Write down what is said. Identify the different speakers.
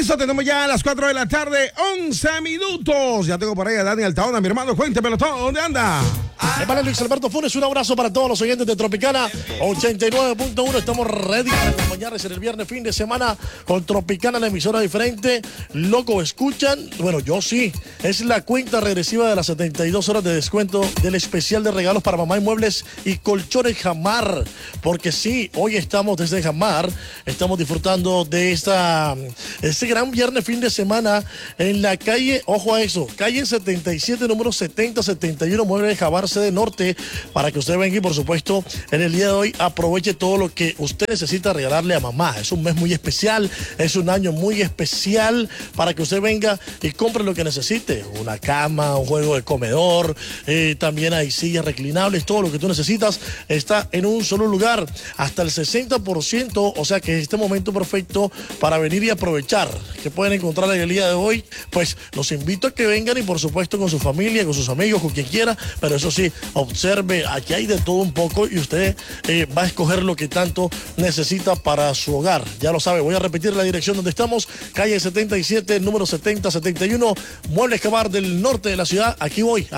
Speaker 1: Listo, tenemos ya a las 4 de la tarde, 11 minutos. Ya tengo por ahí a Dani Altaona, mi hermano. Cuéntemelo todo, ¿dónde anda?
Speaker 2: Hermano Luis Alberto Funes, un abrazo para todos los oyentes de Tropicana 89.1. Estamos ready para acompañarles en el viernes fin de semana con Tropicana, la emisora diferente. Loco, ¿escuchan? Bueno, yo sí. Es la cuenta regresiva de las 72 horas de descuento del especial de regalos para mamá y muebles y colchones Jamar. Porque sí, hoy estamos desde Jamar. Estamos disfrutando de este gran viernes fin de semana en la calle, ojo a eso, calle 77, número 7071, Muebles de Jamar, sede norte, para que usted venga y por supuesto en el día de hoy aproveche todo lo que usted necesita regalarle a mamá. Es un mes muy especial, es un año muy especial para que usted venga y compre lo que necesite, una cama, un juego de comedor, también hay sillas reclinables, todo lo que tú necesitas está en un solo lugar, hasta el 60%, o sea que es este momento perfecto para venir y aprovechar, que pueden encontrar en el día de hoy. Pues los invito a que vengan y por supuesto con su familia, con sus amigos, con quien quiera, pero eso sí, observe, aquí hay de todo un poco y usted va a escoger lo que tanto necesita para su hogar. Ya lo sabe, voy a repetir la dirección donde estamos, calle 77, número 7071, Muebles Jamar del norte de la ciudad. Aquí voy.